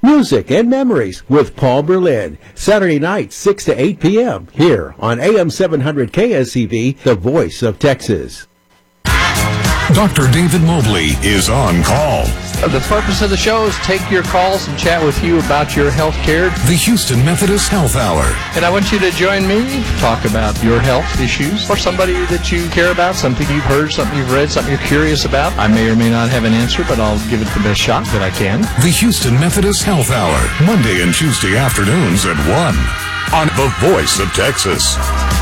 Music and Memories with Paul Berlin. Saturday night, 6 to 8 p.m. here on AM 700 KSCV, the voice of Texas. Dr. David Mobley is on call. The purpose of the show is take your calls and chat with you about your health care. The Houston Methodist Health Hour. And I want you to join me, talk about your health issues or somebody that you care about, something you've heard, something you've read, something you're curious about. I may or may not have an answer, but I'll give it the best shot that I can. The Houston Methodist Health Hour, Monday and Tuesday afternoons at 1 on The Voice of Texas.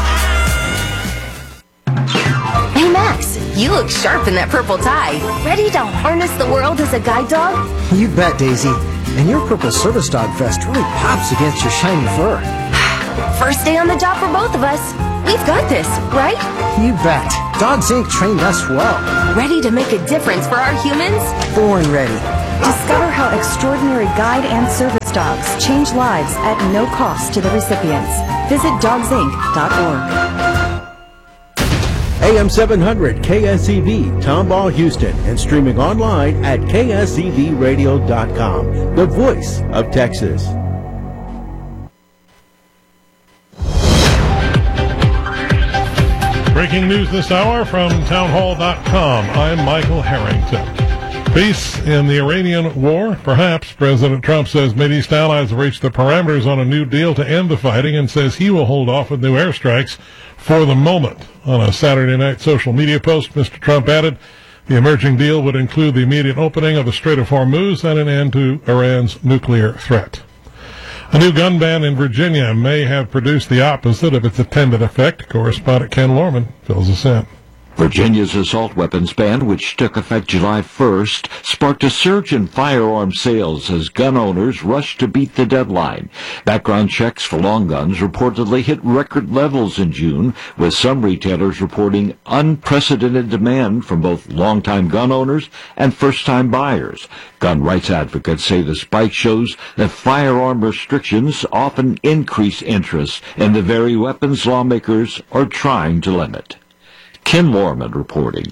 Hey Max, you look sharp in that purple tie. Ready to harness the world as a guide dog? You bet, Daisy. And your purple service dog vest really pops against your shiny fur. First day on the job for both of us. We've got this, right? You bet. Dogs Inc. trained us well. Ready to make a difference for our humans? Born ready. Discover how extraordinary guide and service dogs change lives at no cost to the recipients. Visit dogsinc.org. AM 700 KSCV, Tomball, Houston, and streaming online at kscvradio.com, the voice of Texas. Breaking news this hour from townhall.com. I'm Michael Harrington. Peace in the Iranian war? Perhaps. President Trump says Mideast allies have reached the parameters on a new deal to end the fighting and says he will hold off with new airstrikes for the moment. On a Saturday night social media post, Mr. Trump added the emerging deal would include the immediate opening of the Strait of Hormuz and an end to Iran's nuclear threat. A new gun ban in Virginia may have produced the opposite of its intended effect. Correspondent Ken Lorman fills us in. Virginia's assault weapons ban, which took effect July 1st, sparked a surge in firearm sales as gun owners rushed to beat the deadline. Background checks for long guns reportedly hit record levels in June, with some retailers reporting unprecedented demand from both longtime gun owners and first-time buyers. Gun rights advocates say the spike shows that firearm restrictions often increase interest in the very weapons lawmakers are trying to limit. Ken Lorman reporting.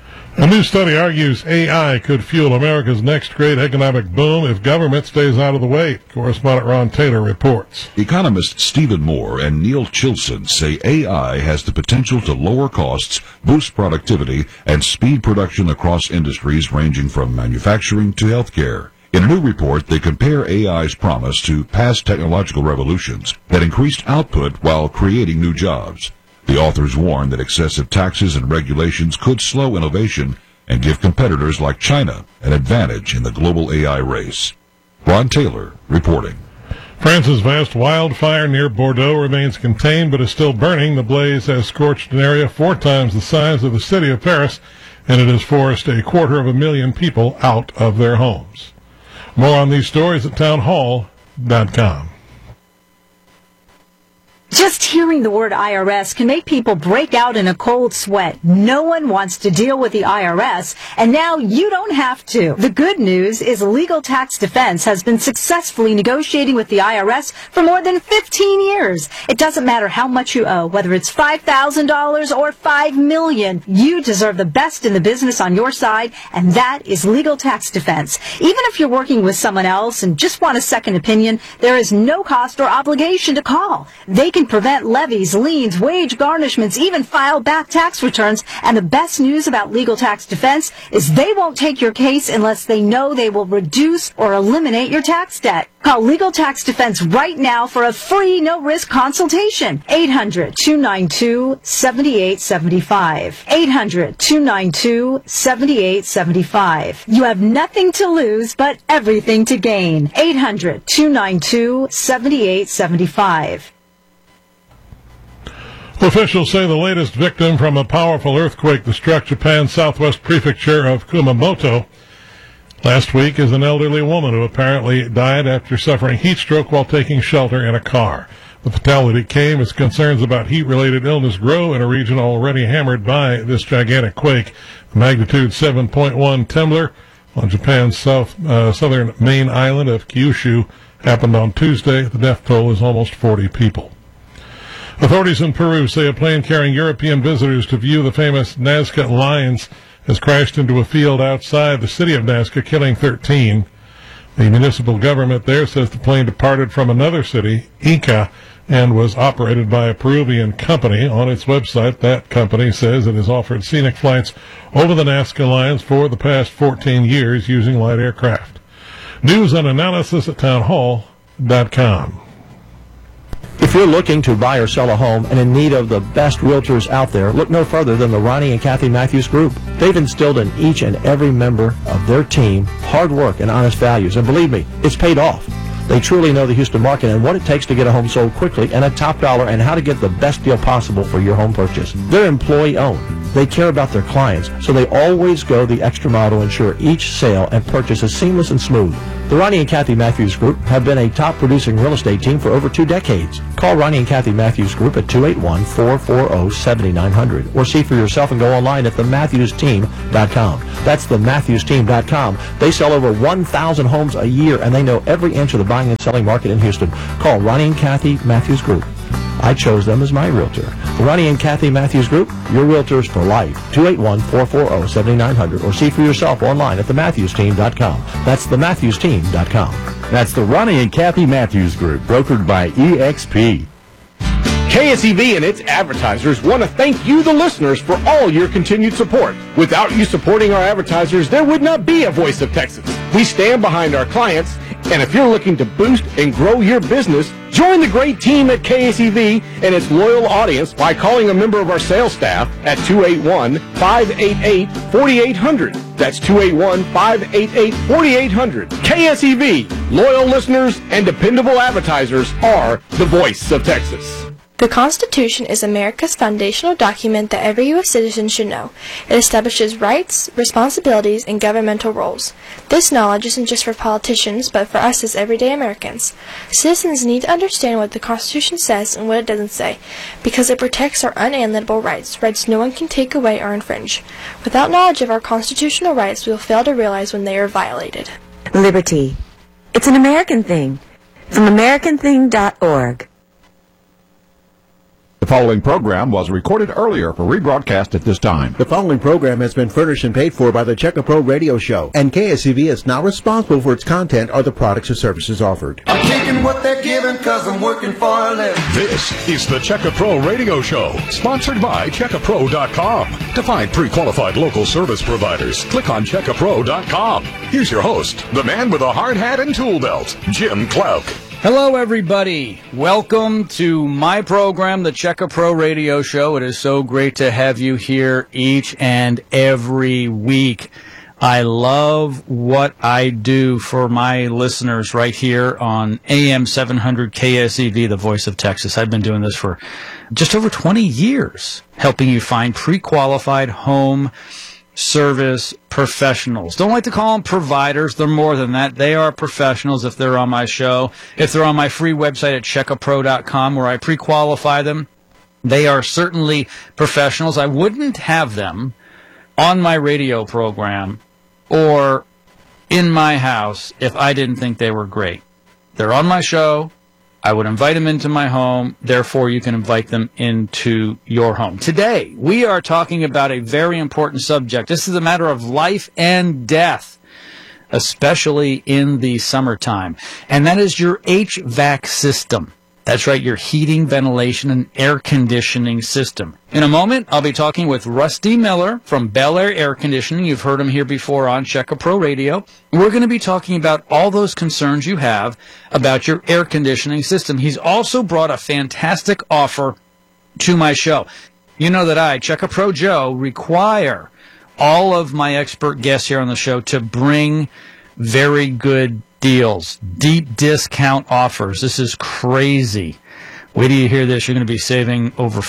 A new study argues AI could fuel America's next great economic boom if government stays out of the way. Correspondent Ron Taylor reports. Economists Stephen Moore and Neil Chilson say AI has the potential to lower costs, boost productivity, and speed production across industries ranging from manufacturing to healthcare. In a new report, they compare AI's promise to past technological revolutions that increased output while creating new jobs. The authors warn that excessive taxes and regulations could slow innovation and give competitors like China an advantage in the global AI race. Ron Taylor reporting. France's vast wildfire near Bordeaux remains contained but is still burning. The blaze has scorched an area 4 times the size of the city of Paris, and it has forced 250,000 people out of their homes. More on these stories at townhall.com. Just hearing the word IRS can make people break out in a cold sweat. No one wants to deal with the IRS, and now you don't have to. The good news is Legal Tax Defense has been successfully negotiating with the IRS for more than 15 years. It doesn't matter how much you owe, whether it's $5,000 or $5 million. You deserve the best in the business on your side, and that is Legal Tax Defense. Even if you're working with someone else and just want a second opinion, there is no cost or obligation to call. They can prevent levies, liens, wage garnishments, even file back tax returns. And the best news about Legal Tax Defense is they won't take your case unless they know they will reduce or eliminate your tax debt. Call Legal Tax Defense right now for a free, no-risk consultation. 800-292-7875. 800-292-7875. You have nothing to lose but everything to gain. 800-292-7875. Officials say the latest victim from a powerful earthquake that struck Japan's southwest prefecture of Kumamoto last week is an elderly woman who apparently died after suffering heat stroke while taking shelter in a car. The fatality came as concerns about heat-related illness grow in a region already hammered by this gigantic quake. The magnitude 7.1 tremor on Japan's southern main island of Kyushu happened on Tuesday. The death toll is almost 40 people. Authorities in Peru say a plane carrying European visitors to view the famous Nazca lions has crashed into a field outside the city of Nazca, killing 13. The municipal government there says the plane departed from another city, Ica, and was operated by a Peruvian company. On its website, that company says it has offered scenic flights over the Nazca lines for the past 14 years using light aircraft. News and analysis at townhall.com. If you're looking to buy or sell a home and in need of the best realtors out there, look no further than the Ronnie and Kathy Matthews Group. They've instilled in each and every member of their team hard work and honest values, and believe me, it's paid off. They truly know the Houston market and what it takes to get a home sold quickly and at top dollar, and how to get the best deal possible for your home purchase. They're employee-owned. They care about their clients, so they always go the extra mile to ensure each sale and purchase is seamless and smooth. The Ronnie and Kathy Matthews Group have been a top-producing real estate team for over 2 decades. Call Ronnie and Kathy Matthews Group at 281-440-7900 or see for yourself and go online at thematthewsteam.com. That's thematthewsteam.com. They sell over 1,000 homes a year, and they know every inch of the buying and selling market in Houston. Call Ronnie and Kathy Matthews Group. I chose them as my realtor. The Ronnie and Kathy Matthews Group, your realtors for life. 281-440-7900 or see for yourself online at thematthewsteam.com. That's thematthewsteam.com. That's the Ronnie and Kathy Matthews Group, brokered by EXP. KSEV and its advertisers want to thank you, the listeners, for all your continued support. Without you supporting our advertisers, there would not be a Voice of Texas. We stand behind our clients, and if you're looking to boost and grow your business, join the great team at KSEV and its loyal audience by calling a member of our sales staff at 281-588-4800. That's 281-588-4800. KSEV, loyal listeners and dependable advertisers are the Voice of Texas. The Constitution is America's foundational document that every U.S. citizen should know. It establishes rights, responsibilities, and governmental roles. This knowledge isn't just for politicians, but for us as everyday Americans. Citizens need to understand what the Constitution says and what it doesn't say, because it protects our unalienable rights, rights no one can take away or infringe. Without knowledge of our constitutional rights, we will fail to realize when they are violated. Liberty. It's an American thing. From AmericanThing.org. The following program was recorded earlier for rebroadcast at this time. The following program has been furnished and paid for by the Checker Pro Radio Show, and KSEV is not responsible for its content or the products or services offered. I'm taking what they're giving because I'm working for a living. This is the Checker Pro Radio Show, sponsored by CheckerPro.com. To find pre-qualified local service providers, click on CheckerPro.com. Here's your host, the man with a hard hat and tool belt, Jim Clouk. Hello, everybody. Welcome to my program, the Checker Pro Radio Show. It is so great to have you here each and every week. I love what I do for my listeners right here on AM 700 KSEV, the Voice of Texas. I've been doing this for just over 20 years, helping you find pre-qualified home service professionals. Don't like to call them providers. They're more than that. They are professionals if they're on my show. If they're on my free website at checkerpro.com where I pre-qualify them, they are certainly professionals. I wouldn't have them on my radio program or in my house if I didn't think they were great. They're on my show. I would invite them into my home. Therefore, you can invite them into your home. Today, we are talking about a very important subject. This is a matter of life and death, especially in the summertime. And that is your HVAC system. That's right, your heating, ventilation, and air conditioning system. In a moment, I'll be talking with Rusty Miller from Bel Air Air Conditioning. You've heard him here before on Checker Pro Radio. We're going to be talking about all those concerns you have about your air conditioning system. He's also brought a fantastic offer to my show. You know that I, Checker Pro Joe, require all of my expert guests here on the show to bring very good deals, deep discount offers. This is crazy. Wait till you hear this. You're going to be saving over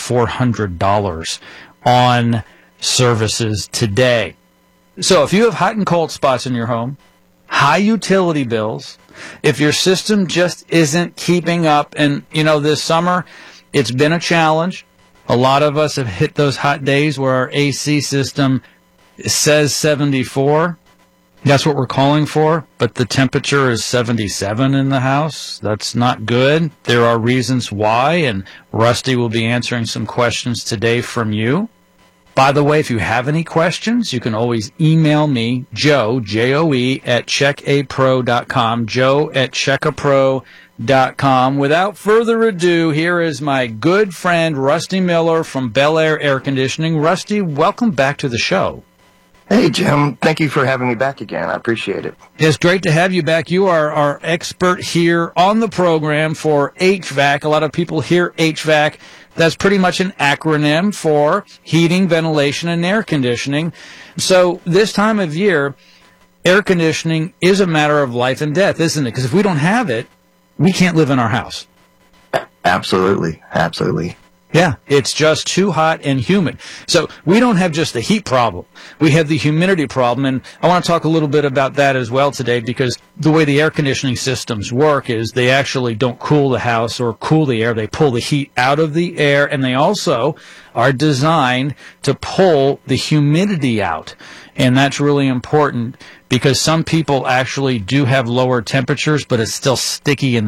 $400 on services today. So if you have hot and cold spots in your home, high utility bills, if your system just isn't keeping up, and you know, this summer, it's been a challenge. A lot of us have hit those hot days where our AC system says 74. That's what we're calling for, but the temperature is 77 in the house. That's not good. There are reasons why, and Rusty will be answering some questions today from you. By the way, if you have any questions, you can always email me, Joe, J-O-E, at checkapro.com, Joe at checkapro.com. Without further ado, here is my good friend, Rusty Miller from Bel Air Air Conditioning. Rusty, welcome back to the show. Hey, Jim. Thank you for having me back again. I appreciate it. It's great to have you back. You are our expert here on the program for HVAC. A lot of people hear HVAC. That's pretty much an acronym for heating, ventilation, and air conditioning. So this time of year, air conditioning is a matter of life and death, isn't it? Because if we don't have it, we can't live in our house. Absolutely. Absolutely. Yeah, it's just too hot and humid. So we don't have just the heat problem. We have the humidity problem, and I want to talk a little bit about that as well today, because the way the air conditioning systems work is they actually don't cool the house or cool the air. They pull the heat out of the air, and they also are designed to pull the humidity out. And that's really important because some people actually do have lower temperatures, but it's still sticky in